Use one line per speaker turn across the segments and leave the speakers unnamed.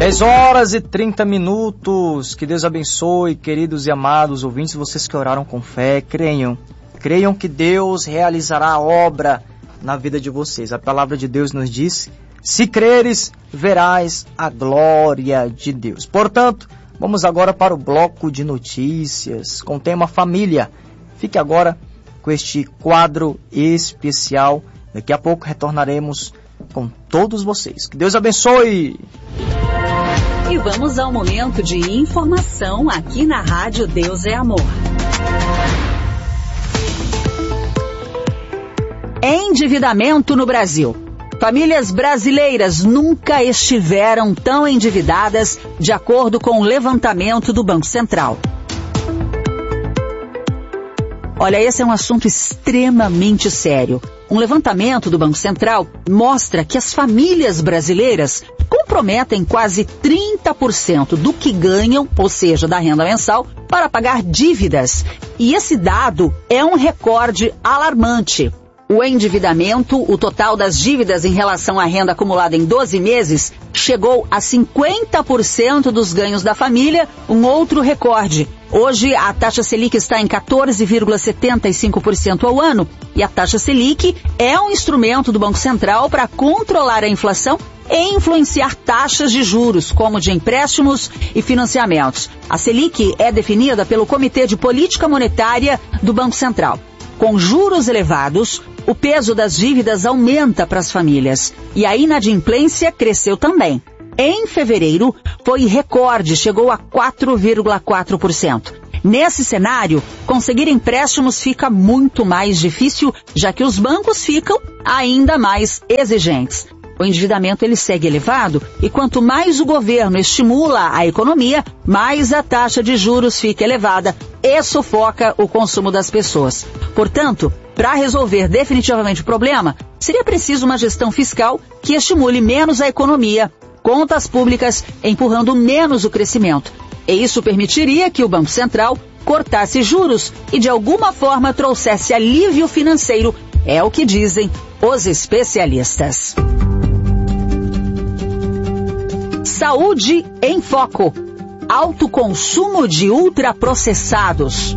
10h30. Que Deus abençoe, queridos e amados ouvintes, vocês que oraram com fé, creiam que Deus realizará a obra na vida de vocês. A palavra de Deus nos diz: se creres, verás a glória de Deus. Portanto, vamos agora para o bloco de notícias com o tema família. Fique agora com este quadro especial. Daqui a pouco retornaremos com todos vocês. Que Deus abençoe!
E vamos ao momento de informação aqui na Rádio Deus é Amor. Endividamento no Brasil. Famílias brasileiras nunca estiveram tão endividadas, de acordo com o levantamento do Banco Central. Olha, esse é um assunto extremamente sério. Um levantamento do Banco Central mostra que as famílias brasileiras comprometem quase 30% do que ganham, ou seja, da renda mensal, para pagar dívidas. E esse dado é um recorde alarmante. O endividamento, o total das dívidas em relação à renda acumulada em 12 meses, chegou a 50% dos ganhos da família, um outro recorde. Hoje, a taxa Selic está em 14,75% ao ano, e a taxa Selic é um instrumento do Banco Central para controlar a inflação e influenciar taxas de juros, como de empréstimos e financiamentos. A Selic é definida pelo Comitê de Política Monetária do Banco Central. Com juros elevados, o peso das dívidas aumenta para as famílias e a inadimplência cresceu também. Em fevereiro, foi recorde, chegou a 4,4%. Nesse cenário, conseguir empréstimos fica muito mais difícil, já que os bancos ficam ainda mais exigentes. O endividamento ele segue elevado e quanto mais o governo estimula a economia, mais a taxa de juros fica elevada e sufoca o consumo das pessoas. Portanto, para resolver definitivamente o problema, seria preciso uma gestão fiscal que estimule menos a economia, contas públicas empurrando menos o crescimento. E isso permitiria que o Banco Central cortasse juros e de alguma forma trouxesse alívio financeiro, é o que dizem os especialistas. Saúde em foco. Alto consumo de ultraprocessados.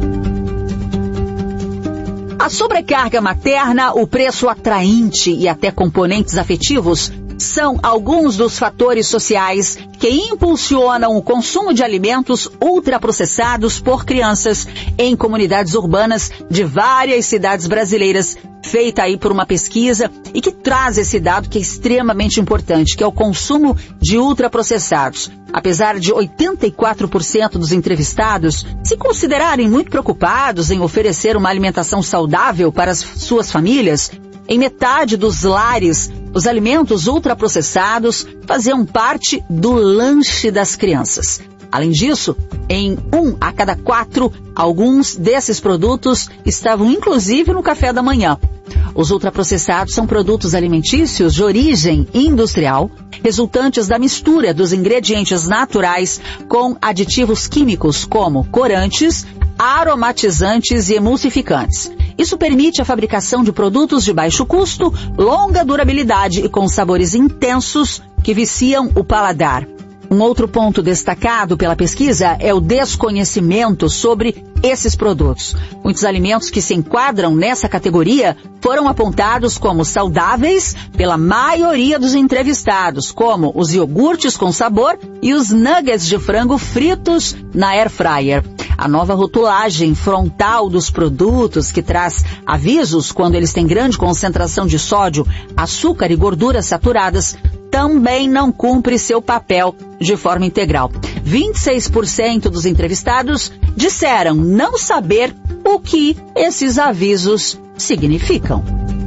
A sobrecarga materna, o preço atraente e até componentes afetivos são alguns dos fatores sociais que impulsionam o consumo de alimentos ultraprocessados por crianças em comunidades urbanas de várias cidades brasileiras, feita aí por uma pesquisa e que traz esse dado que é extremamente importante, que é o consumo de ultraprocessados. Apesar de 84% dos entrevistados se considerarem muito preocupados em oferecer uma alimentação saudável para as suas famílias, em metade dos lares, os alimentos ultraprocessados faziam parte do lanche das crianças. Além disso, em 1 a cada 4, alguns desses produtos estavam inclusive no café da manhã. Os ultraprocessados são produtos alimentícios de origem industrial, resultantes da mistura dos ingredientes naturais com aditivos químicos como corantes, aromatizantes e emulsificantes. Isso permite a fabricação de produtos de baixo custo, longa durabilidade e com sabores intensos que viciam o paladar. Um outro ponto destacado pela pesquisa é o desconhecimento sobre esses produtos. Muitos alimentos que se enquadram nessa categoria foram apontados como saudáveis pela maioria dos entrevistados, como os iogurtes com sabor e os nuggets de frango fritos na air fryer. A nova rotulagem frontal dos produtos, que traz avisos quando eles têm grande concentração de sódio, açúcar e gorduras saturadas, também não cumpre seu papel de forma integral. 26% dos entrevistados disseram não saber o que esses avisos significam.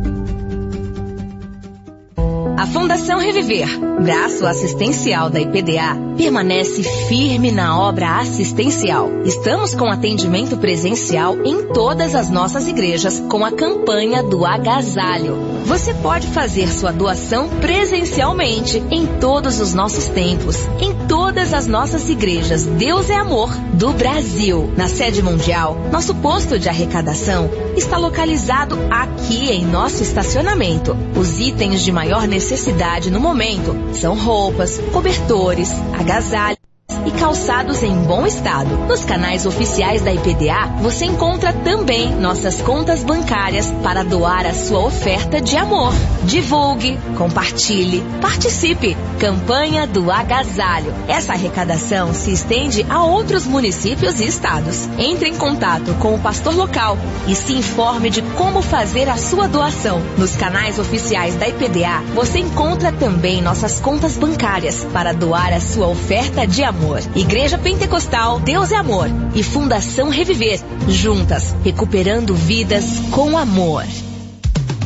A Fundação Reviver, braço assistencial da IPDA, permanece firme na obra assistencial. Estamos com atendimento presencial em todas as nossas igrejas com a campanha do agasalho. Você pode fazer sua doação presencialmente em todos os nossos templos, em todas as nossas igrejas Deus é Amor do Brasil. Na sede mundial, nosso posto de arrecadação está localizado aqui em nosso estacionamento. Os itens de maior necessidade necessidade no momento são roupas, cobertores, agasalhos e calçados em bom estado. Nos canais oficiais da IPDA, você encontra também nossas contas bancárias para doar a sua oferta de amor. Divulgue, compartilhe, participe. Campanha do Agasalho. Essa arrecadação se estende a outros municípios e estados. Entre em contato com o pastor local e se informe de como fazer a sua doação. Nos canais oficiais da IPDA, você encontra também nossas contas bancárias para doar a sua oferta de amor. Igreja Pentecostal Deus é Amor e Fundação Reviver, juntas, recuperando vidas com amor.